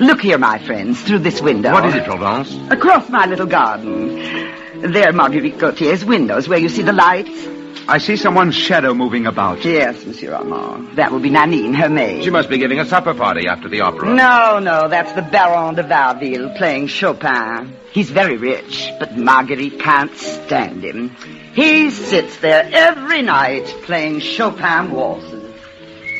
Look here, my friends, through this window. What is it, Florence? Across my little garden. There are Marguerite Gautier's windows, where you see the lights. I see someone's shadow moving about. Yes, Monsieur Armand. That will be Nanine, her maid. She must be giving a supper party after the opera. No, that's the Baron de Varville playing Chopin. He's very rich, but Marguerite can't stand him. He sits there every night playing Chopin waltzes.